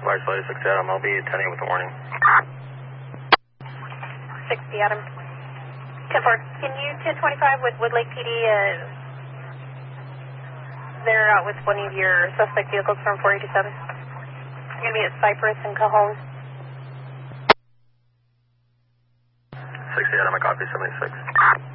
Large Lady 60 Adam, I'll be attending with a warning. 60 Adam. 10-4, can you 1025 with Wood Lake PD, they're out with one of your suspect vehicles from 487. You're going to be at Cypress and Cajon. 60 Adam, I copy 76.